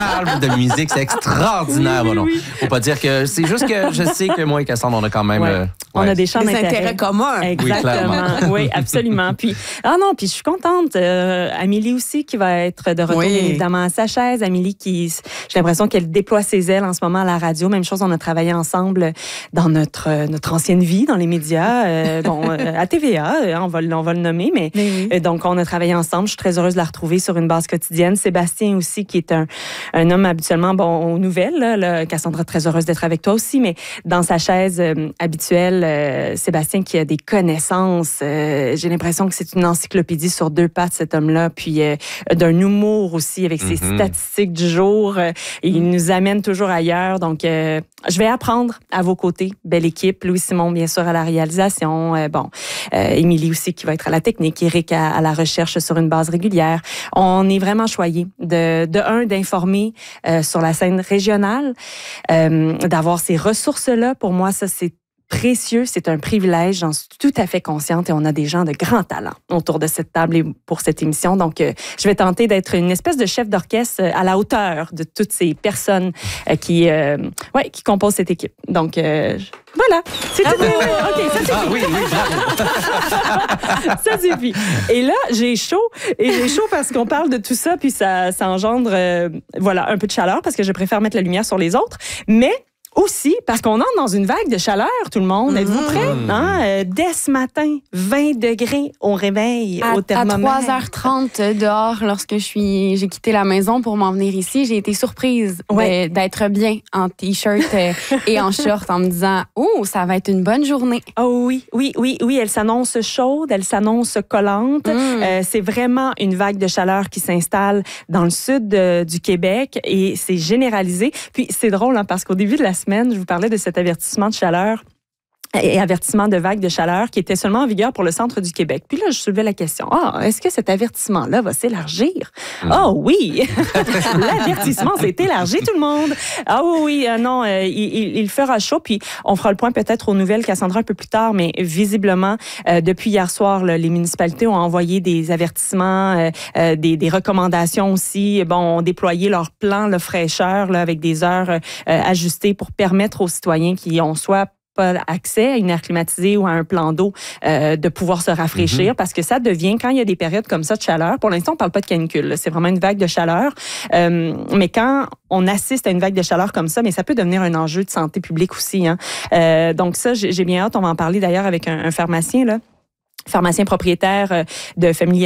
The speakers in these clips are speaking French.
de musique, c'est extraordinaire. Oui. Faut pas dire que... C'est juste que je sais que moi et Cassandre, on a quand même... On a des champs d'intérêt. Intérêts communs. Exactement. Oui, absolument. Puis, puis je suis contente. Amélie aussi, qui va être de retour, évidemment, à sa chaise. Amélie, j'ai l'impression qu'elle déploie ses ailes en ce moment à la radio. Même chose, on a travaillé ensemble dans notre ancienne vie, dans les médias, à TVA, on va le nommer. Mais donc, on a travaillé ensemble. Je suis très heureuse de la retrouver sur une base quotidienne. Sébastien aussi, qui est un homme habituellement aux nouvelles. Là, Cassandra, très heureuse d'être avec toi aussi, mais dans sa chaise habituelle, Sébastien qui a des connaissances. J'ai l'impression que c'est une encyclopédie sur deux pattes, cet homme-là, puis d'un humour aussi avec ses statistiques du jour. Il nous amène toujours ailleurs. Donc, je vais apprendre à vos côtés. Belle équipe. Louis-Simon, bien sûr, à la réalisation. Émilie aussi qui va être à la technique. Éric à la recherche sur une base régulière. On est vraiment choyés d'informer sur la scène régionale, d'avoir ces ressources-là. Pour moi, ça, c'est précieux, c'est un privilège, j'en suis tout à fait consciente et on a des gens de grand talent autour de cette table et pour cette émission. Donc, je vais tenter d'être une espèce de chef d'orchestre à la hauteur de toutes ces personnes qui composent cette équipe. Donc, voilà, c'est tout. OK, ça suffit. Oui, bravo. Ça suffit. Et là, j'ai chaud. Et j'ai chaud parce qu'on parle de tout ça, puis ça engendre un peu de chaleur parce que je préfère mettre la lumière sur les autres. Mais aussi, parce qu'on entre dans une vague de chaleur, tout le monde. Êtes-vous prêts? Dès ce matin, 20 degrés au réveil, au thermomètre. À 3h30 dehors, lorsque j'ai quitté la maison pour m'en venir ici, j'ai été surprise d'être bien en T-shirt et en short en me disant « Oh, ça va être une bonne journée. » Oh oui, elle s'annonce chaude, elle s'annonce collante. C'est vraiment une vague de chaleur qui s'installe dans le sud du Québec et c'est généralisé. Puis c'est drôle, parce qu'au début de la semaine, je vous parlais de cet avertissement de chaleur et avertissement de vague de chaleur qui était seulement en vigueur pour le centre du Québec. Puis là, je soulevais la question, est-ce que cet avertissement-là va s'élargir? Oui! L'avertissement s'est élargi, tout le monde! Il fera chaud, puis on fera le point peut-être aux nouvelles, Cassandra, un peu plus tard, mais visiblement, depuis hier soir, les municipalités ont envoyé des avertissements, des recommandations aussi, ont déployé leur plan, le fraîcheur, avec des heures ajustées pour permettre aux citoyens qui ont soit pas accès à une air climatisée ou à un plan d'eau, de pouvoir se rafraîchir parce que ça devient, quand il y a des périodes comme ça de chaleur, pour l'instant, on parle pas de canicule, là, c'est vraiment une vague de chaleur, mais quand on assiste à une vague de chaleur comme ça, mais ça peut devenir un enjeu de santé publique aussi. Donc ça, j'ai bien hâte, on va en parler d'ailleurs avec un pharmacien, là. Pharmacien propriétaire de Family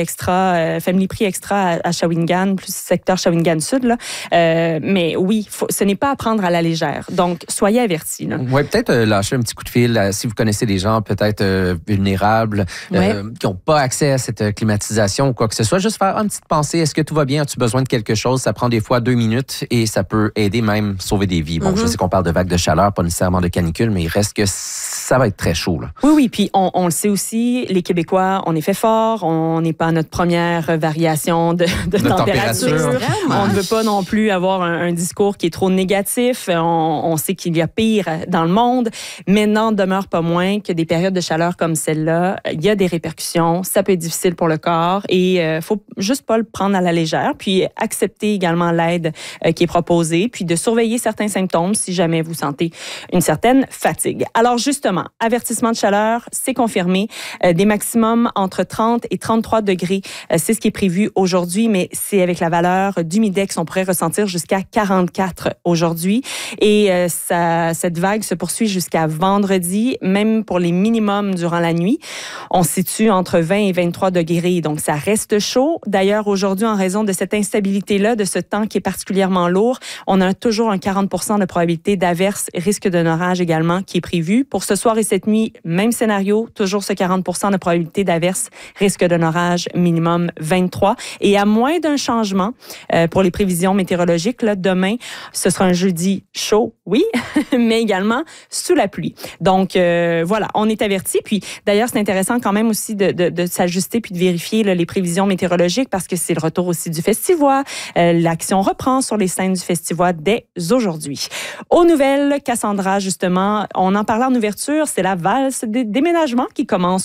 Prix Extra à Shawinigan, plus secteur Shawinigan Sud. Là. Mais oui, ce n'est pas à prendre à la légère. Donc, soyez avertis. Oui, peut-être lâcher un petit coup de fil si vous connaissez des gens peut-être vulnérables, qui n'ont pas accès à cette climatisation ou quoi que ce soit. Juste faire une petite pensée. Est-ce que tout va bien? As-tu besoin de quelque chose? Ça prend des fois 2 minutes et ça peut aider même sauver des vies. Bon, je sais qu'on parle de vague de chaleur, pas nécessairement de canicule, mais il reste que ça va être très chaud. Là. Oui, puis on le sait aussi, les Québécois, on est fait fort, on n'est pas à notre première variation de température. On ne veut pas non plus avoir un discours qui est trop négatif. On sait qu'il y a pire dans le monde, mais n'en demeure pas moins que des périodes de chaleur comme celle-là, il y a des répercussions, ça peut être difficile pour le corps et faut juste pas le prendre à la légère, puis accepter également l'aide qui est proposée, puis de surveiller certains symptômes si jamais vous sentez une certaine fatigue. Alors justement, avertissement de chaleur, c'est confirmé. Des maximums entre 30 et 33 degrés. C'est ce qui est prévu aujourd'hui, mais c'est avec la valeur d'humidex, on pourrait ressentir jusqu'à 44 aujourd'hui. Et cette vague se poursuit jusqu'à vendredi, même pour les minimums durant la nuit. On se situe entre 20 et 23 degrés, donc ça reste chaud. D'ailleurs, aujourd'hui, en raison de cette instabilité-là, de ce temps qui est particulièrement lourd, on a toujours un 40% de probabilité d'averse, risque d'un orage également qui est prévu. Pour ce soir et cette nuit, même scénario, toujours ce 40% de probabilité d'averse, risque d'un orage minimum 23. Et à moins d'un changement pour les prévisions météorologiques, là, demain, ce sera un jeudi chaud, oui, mais également sous la pluie. Donc, voilà, on est averti. Puis, d'ailleurs, c'est intéressant quand même aussi de s'ajuster puis de vérifier là, les prévisions météorologiques parce que c'est le retour aussi du Festivois. L'action reprend sur les scènes du Festivois dès aujourd'hui. Aux nouvelles, Cassandra, justement, on en parlait en ouverture, c'est la valse des déménagements qui commence aussi aujourd'hui.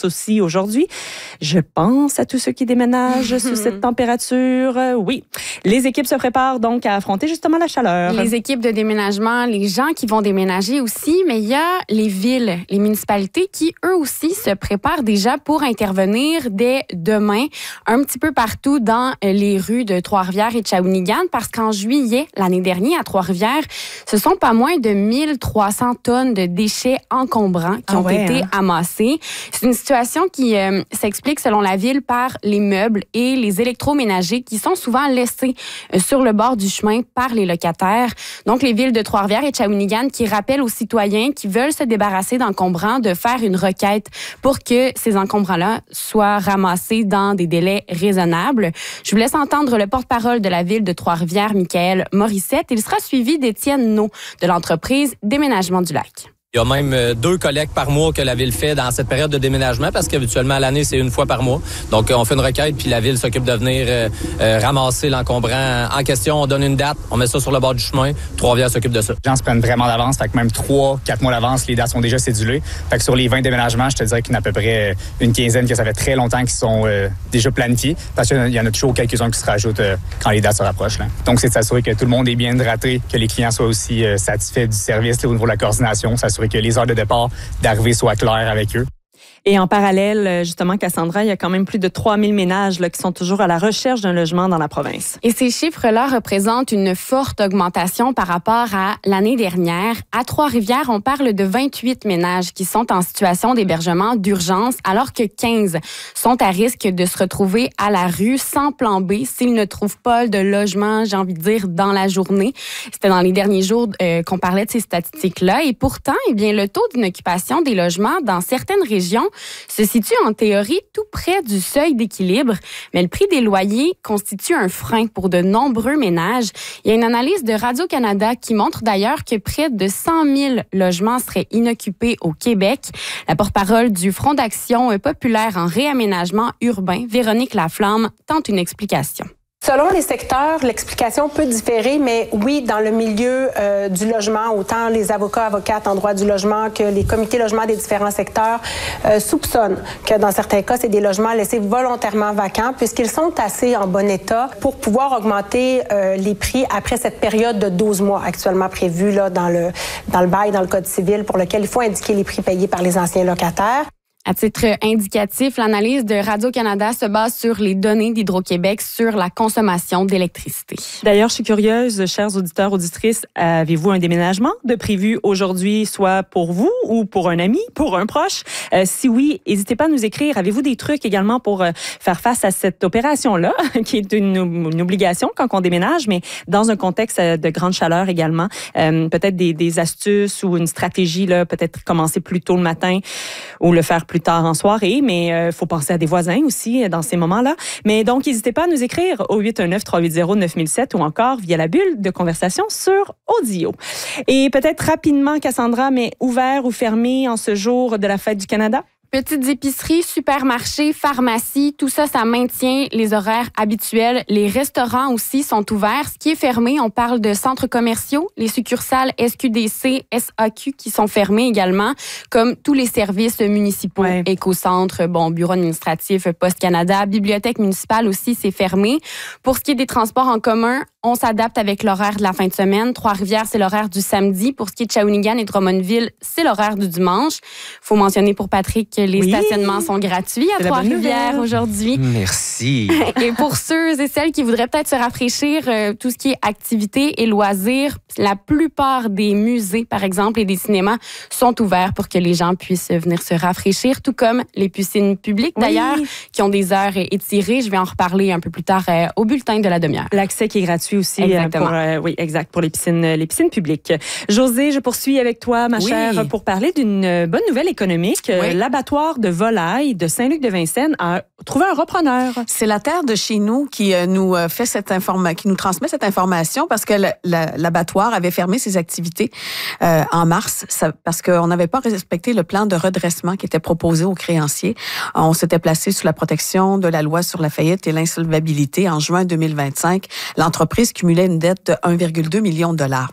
aujourd'hui. Je pense à tous ceux qui déménagent sous cette température. Oui. Les équipes se préparent donc à affronter justement la chaleur. Les équipes de déménagement, les gens qui vont déménager aussi, mais il y a les villes, les municipalités qui, eux aussi, se préparent déjà pour intervenir dès demain, un petit peu partout dans les rues de Trois-Rivières et de Shawinigan, parce qu'en juillet, l'année dernière, à Trois-Rivières, ce sont pas moins de 1300 tonnes de déchets encombrants qui ont été amassés. C'est une situation qui s'explique, selon la ville, par les meubles et les électroménagers qui sont souvent laissés sur le bord du chemin par les locataires. Donc, les villes de Trois-Rivières et de Shawinigan qui rappellent aux citoyens qui veulent se débarrasser d'encombrants de faire une requête pour que ces encombrants-là soient ramassés dans des délais raisonnables. Je vous laisse entendre le porte-parole de la ville de Trois-Rivières, Michael Morissette. Il sera suivi d'Étienne Naud de l'entreprise Déménagement du Lac. Il y a même 2 collectes par mois que la ville fait dans cette période de déménagement parce qu'habituellement, à l'année, c'est 1 fois par mois. Donc, on fait une requête puis la ville s'occupe de venir ramasser l'encombrant en question. On donne une date, on met ça sur le bord du chemin. Trois-Rivières s'occupe de ça. Les gens se prennent vraiment d'avance. Fait que même 3-4 mois d'avance, les dates sont déjà cédulées. Fait que sur les 20 déménagements, je te dirais qu'il y en a à peu près une quinzaine que ça fait très longtemps qui sont déjà planifiés. Parce qu'il y en a toujours quelques-uns qui se rajoutent quand les dates se rapprochent. Là. Donc, c'est de s'assurer que tout le monde est bien hydraté, que les clients soient aussi satisfaits du service là, au niveau de la coordination, s'assurer que les heures de départ, d'arrivée soient claires avec eux. Et en parallèle, justement, Cassandra, il y a quand même plus de 3000 ménages là, qui sont toujours à la recherche d'un logement dans la province. Et ces chiffres-là représentent une forte augmentation par rapport à l'année dernière. À Trois-Rivières, on parle de 28 ménages qui sont en situation d'hébergement d'urgence, alors que 15 sont à risque de se retrouver à la rue sans plan B s'ils ne trouvent pas de logement, j'ai envie de dire, dans la journée. C'était dans les derniers jours qu'on parlait de ces statistiques-là. Et pourtant, eh bien, le taux d'inoccupation des logements dans certaines régions se situe en théorie tout près du seuil d'équilibre, mais le prix des loyers constitue un frein pour de nombreux ménages. Il y a une analyse de Radio-Canada qui montre d'ailleurs que près de 100 000 logements seraient inoccupés au Québec. La porte-parole du Front d'action populaire en réaménagement urbain, Véronique Laflamme, tente une explication. Selon les secteurs, l'explication peut différer, mais oui, dans le milieu du logement, autant les avocates en droit du logement que les comités logements des différents secteurs soupçonnent que dans certains cas, c'est des logements laissés volontairement vacants puisqu'ils sont assez en bon état pour pouvoir augmenter les prix après cette période de 12 mois actuellement prévue là, dans le bail, dans le Code civil, pour lequel il faut indiquer les prix payés par les anciens locataires. À titre indicatif, l'analyse de Radio-Canada se base sur les données d'Hydro-Québec sur la consommation d'électricité. D'ailleurs, je suis curieuse, chers auditeurs, auditrices, avez-vous un déménagement de prévu aujourd'hui, soit pour vous ou pour un ami, pour un proche? Si oui, n'hésitez pas à nous écrire. Avez-vous des trucs également pour faire face à cette opération-là, qui est une obligation quand on déménage, mais dans un contexte de grande chaleur également? Peut-être des astuces ou une stratégie, là, peut-être commencer plus tôt le matin ou le faire plus tard en soirée, mais faut penser à des voisins aussi dans ces moments-là. Mais donc, n'hésitez pas à nous écrire au 819-380-9007 ou encore via la bulle de conversation sur Audio. Et peut-être rapidement, Cassandra, mais ouvert ou fermé en ce jour de la Fête du Canada? Petites épiceries, supermarchés, pharmacies, tout ça, ça maintient les horaires habituels. Les restaurants aussi sont ouverts. Ce qui est fermé, on parle de centres commerciaux, les succursales SQDC, SAQ qui sont fermés également, comme tous les services municipaux, éco-centres, bureau administratif, Poste Canada, bibliothèque municipale aussi, c'est fermé. Pour ce qui est des transports en commun, on s'adapte avec l'horaire de la fin de semaine. Trois-Rivières, c'est l'horaire du samedi. Pour ce qui est de Shawinigan et Drummondville, c'est l'horaire du dimanche. Faut mentionner pour Patrick que les stationnements sont gratuits à Trois-Rivières aujourd'hui. Merci. Et pour ceux et celles qui voudraient peut-être se rafraîchir, tout ce qui est activités et loisirs, la plupart des musées, par exemple, et des cinémas sont ouverts pour que les gens puissent venir se rafraîchir, tout comme les piscines publiques, d'ailleurs, qui ont des heures étirées. Je vais en reparler un peu plus tard au bulletin de la demi-heure. L'accès qui est gratuit aussi. Exactement. Pour les piscines publiques. Josée, je poursuis avec toi, ma chère, pour parler d'une bonne nouvelle économique. L'abattoir de volailles de Saint-Luc-de-Vincennes a trouvé un repreneur. C'est la terre de chez nous qui nous fait qui nous transmet cette information parce que l'abattoir avait fermé ses activités en mars parce qu'on n'avait pas respecté le plan de redressement qui était proposé aux créanciers. On s'était placé sous la protection de la loi sur la faillite et l'insolvabilité en juin 2025. L'entreprise cumulait une dette de 1,2 million de $.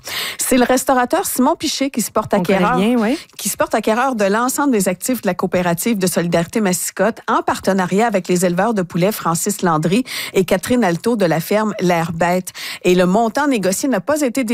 C'est le restaurateur Simon Piché qui se porte acquéreur, qui se porte acquéreur de l'ensemble des actifs de la coopérative de solidarité Massicotte en partenariat avec les éleveurs de poulets Francis Landry et Catherine Alto de la ferme L'Air Bête. Et le montant négocié n'a pas été